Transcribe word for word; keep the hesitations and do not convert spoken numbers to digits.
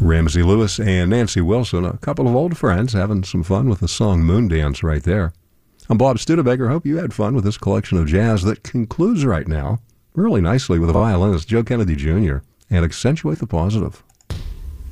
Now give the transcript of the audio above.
Ramsey Lewis and Nancy Wilson, a couple of old friends, having some fun with the song Moon Dance right there. I'm Bob Studebaker. Hope you had fun with this collection of jazz that concludes right now really nicely with a violinist, Joe Kennedy Junior, and Accentuate the Positive.